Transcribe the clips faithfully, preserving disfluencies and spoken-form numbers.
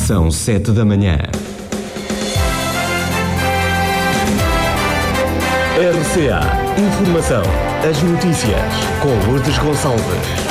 São sete da manhã. R C A Informação. As notícias com Lourdes Gonçalves.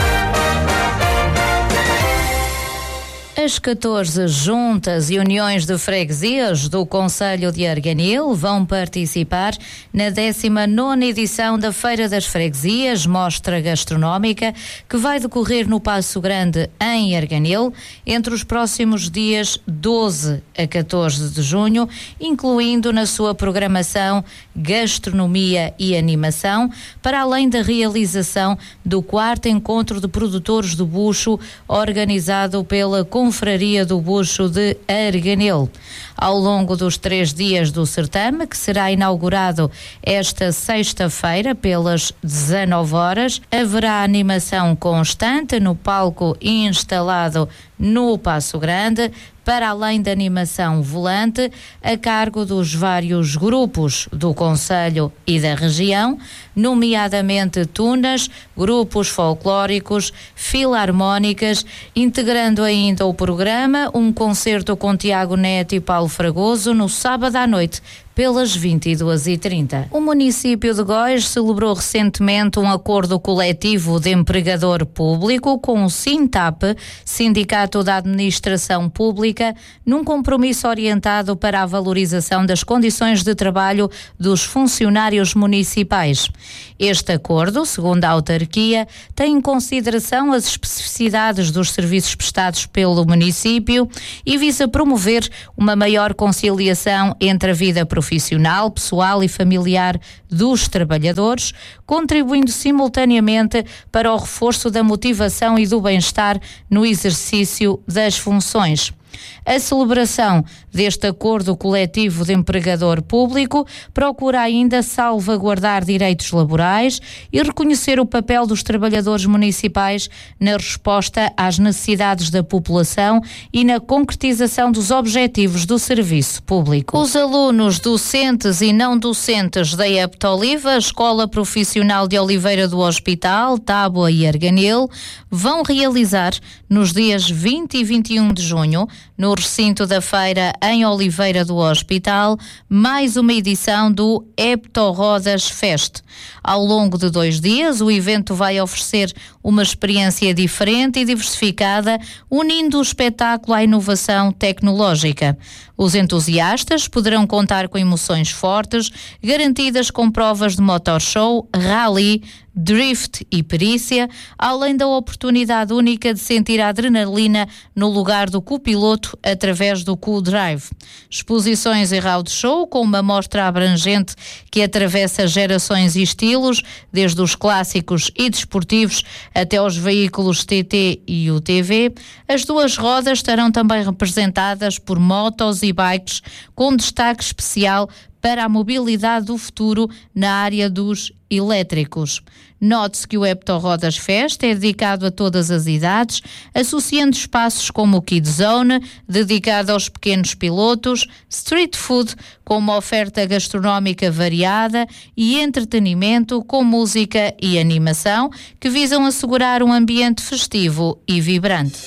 As catorze juntas e uniões de freguesias do Concelho de Arganil vão participar na décima nona edição da Feira das Freguesias, mostra gastronómica, que vai decorrer no Paço Grande, em Arganil, entre os próximos dias doze a catorze de junho, incluindo na sua programação gastronomia e animação, para além da realização do quarto encontro de produtores do bucho, organizado pela Confraria do Bucho de Arganil. Ao longo dos três dias do certame, que será inaugurado esta sexta-feira pelas dezanove horas, haverá animação constante no palco instalado no Paço Grande, para além da animação volante, a cargo dos vários grupos do Concelho e da região, nomeadamente tunas, grupos folclóricos, filarmónicas, integrando ainda o programa um concerto com Tiago Neto e Paulo Fragoso no sábado à noite, pelas vinte e duas e trinta. O município de Góis celebrou recentemente um acordo coletivo de empregador público com o Sintap, Sindicato da Administração Pública, num compromisso orientado para a valorização das condições de trabalho dos funcionários municipais. Este acordo, segundo a autarquia, tem em consideração as especificidades dos serviços prestados pelo município e visa promover uma maior conciliação entre a vida profissional profissional, pessoal e familiar dos trabalhadores, contribuindo simultaneamente para o reforço da motivação e do bem-estar no exercício das funções. A celebração deste acordo coletivo de empregador público procura ainda salvaguardar direitos laborais e reconhecer o papel dos trabalhadores municipais na resposta às necessidades da população e na concretização dos objetivos do serviço público. Os alunos docentes e não docentes da EPT Oliva, Escola Profissional de Oliveira do Hospital, Tábua e Arganil, vão realizar nos dias vinte e vinte e um de junho, no recinto da feira em Oliveira do Hospital, mais uma edição do Epto Rodas Fest. Ao longo de dois dias, o evento vai oferecer uma experiência diferente e diversificada, unindo o espetáculo à inovação tecnológica. Os entusiastas poderão contar com emoções fortes, garantidas com provas de motor show, rally, drift e perícia, além da oportunidade única de sentir a adrenalina no lugar do copiloto através do Cool Drive. Exposições e road show com uma mostra abrangente que atravessa gerações e estilos, desde os clássicos e desportivos até os veículos T T e U T V. As duas rodas estarão também representadas por motos e bikes, com destaque especial para a mobilidade do futuro na área dos elétricos. Note-se que o Epto Rodas Fest é dedicado a todas as idades, associando espaços como o Kid Zone, dedicado aos pequenos pilotos, street food, com uma oferta gastronómica variada, e entretenimento com música e animação, que visam assegurar um ambiente festivo e vibrante.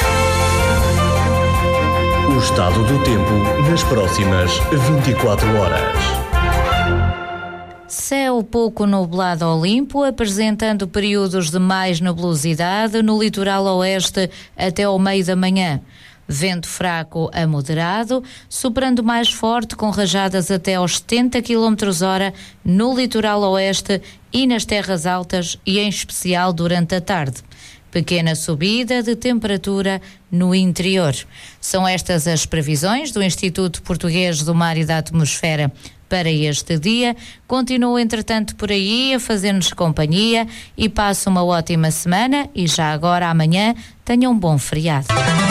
O estado do tempo nas próximas vinte e quatro horas. Céu pouco nublado ao limpo, apresentando períodos de mais nebulosidade no litoral oeste até ao meio da manhã. Vento fraco a moderado, soprando mais forte com rajadas até aos setenta quilómetros hora no litoral oeste e nas terras altas, e em especial durante a tarde. Pequena subida de temperatura no interior. São estas as previsões do Instituto Português do Mar e da Atmosfera para este dia. Continuo, entretanto, por aí a fazer-nos companhia e passo uma ótima semana, e já agora amanhã tenham um bom feriado.